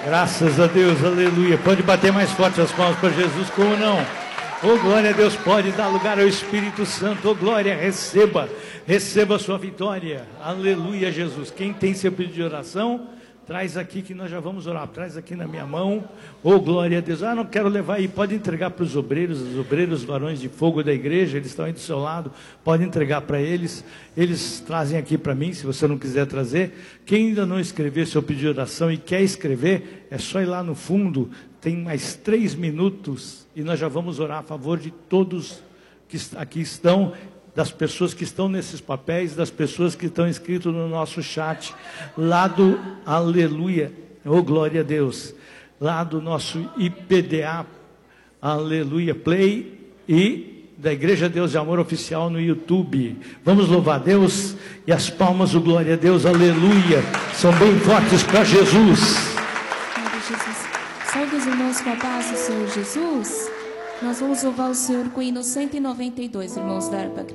Graças a Deus, aleluia. Pode bater mais forte as palmas para Jesus, como não? Oh, glória a Deus, pode dar lugar ao Espírito Santo. Oh, glória, receba a sua vitória. Aleluia, Jesus. Quem tem seu pedido de oração, traz aqui que nós já vamos orar. Traz aqui na minha mão. Oh, glória a Deus. Não quero levar aí. Pode entregar para os obreiros, os varões de fogo da igreja. Eles estão aí do seu lado. Pode entregar para eles. Eles trazem aqui para mim, se você não quiser trazer. Quem ainda não escreveu seu pedido de oração e quer escrever, é só ir lá no fundo. Tem mais 3 minutos e nós já vamos orar a favor de todos que aqui estão, das pessoas que estão nesses papéis, das pessoas que estão inscritas no nosso chat, lá do Aleluia, oh glória a Deus, lá do nosso IPDA, Aleluia Play e da Igreja Deus de Amor Oficial no YouTube. Vamos louvar a Deus e as palmas do glória a Deus, aleluia, são bem fortes para Jesus. Salve os irmãos com a paz do Senhor Jesus. Nós vamos louvar o Senhor com o hino 192, irmãos da harpa.